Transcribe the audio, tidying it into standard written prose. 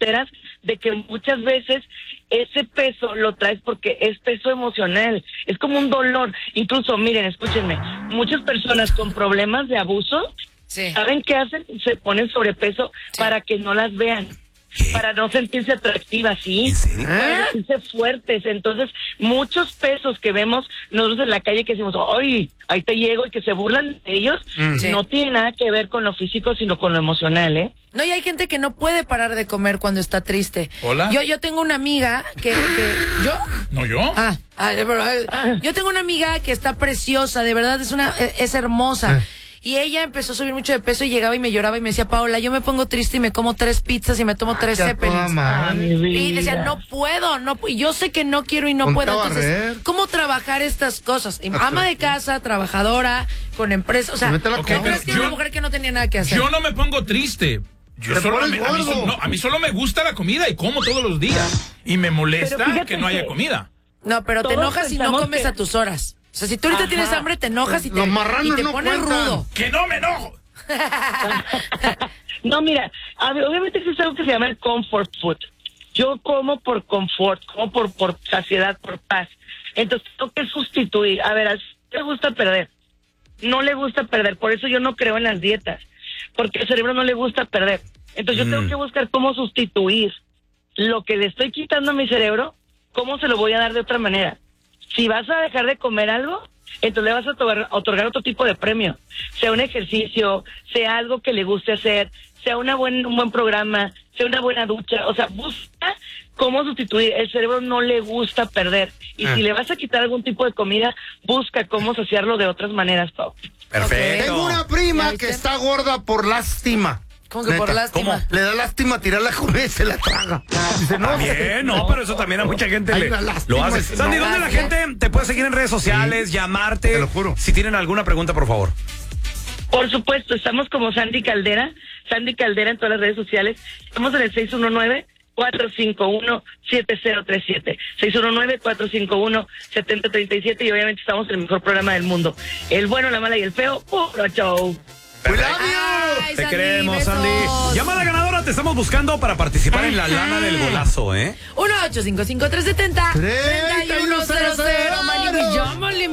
enteras de que muchas veces ese peso lo traes porque es peso emocional, es como un dolor. Incluso, miren, escúchenme, muchas personas con problemas de abuso, ¿saben qué hacen? Se ponen sobrepeso para que no las vean. Para no sentirse atractivas, ¿sí? Para sentirse fuertes. Entonces, muchos pesos que vemos nosotros en la calle que decimos, ¡ay! Ahí te llego, y que se burlan de ellos, no tiene nada que ver con lo físico, sino con lo emocional, ¿eh? No, y hay gente que no puede parar de comer cuando está triste. ¿Hola? Yo tengo una amiga que ¿yo? ¿No yo? Yo tengo una amiga que está preciosa, de verdad, es hermosa. Y ella empezó a subir mucho de peso y llegaba y me lloraba y me decía, Paola, yo me pongo triste y me como 3 pizzas y me tomo 3 Zeppelins. Y decía, no puedo, y yo sé que no quiero y no puedo. Entonces, ¿cómo trabajar estas cosas? Ama de casa, trabajadora, con empresa, o sea, que una mujer que no tenía nada que hacer. Yo no me pongo triste. A mí solo me gusta la comida y como todos los días. Y me molesta que no haya comida. No, pero te enojas si no comes a tus horas. O sea, si tú ahorita tienes hambre, te enojas y te pones rudo. ¡Que no me enojo! No, mira, obviamente existe algo que se llama el comfort food. Yo como por confort, como por saciedad, por paz. Entonces tengo que sustituir. A ver, ¿a qué le gusta perder? No le gusta perder, por eso yo no creo en las dietas. Porque al cerebro no le gusta perder. Entonces yo tengo que buscar cómo sustituir lo que le estoy quitando a mi cerebro, cómo se lo voy a dar de otra manera. Si vas a dejar de comer algo, entonces le vas a otorgar otro tipo de premio. Sea un ejercicio, sea algo que le guste hacer, sea un buen programa, sea una buena ducha. O sea, busca cómo sustituir. El cerebro no le gusta perder. Y si le vas a quitar algún tipo de comida, busca cómo saciarlo de otras maneras, Pau. Perfecto. Tengo una prima que está gorda por lástima. ¿Cómo que por lástima? ¿Cómo? Le da lástima tirar la comida y se la traga. Dice, no, pero eso también a mucha gente lo hace. Sandy, ¿dónde la gente te puede seguir en redes sociales, llamarte? Te lo juro. Si tienen alguna pregunta, por favor. Por supuesto, estamos como Sandy Caldera en todas las redes sociales. Estamos en el 619-451-7037. 619-451-7037 y obviamente estamos en el mejor programa del mundo. El bueno, la mala y el feo, puro show. Te queremos, Sandy. Llamada ganadora, te estamos buscando para participar en la lana del golazo, 1-855-370-3100.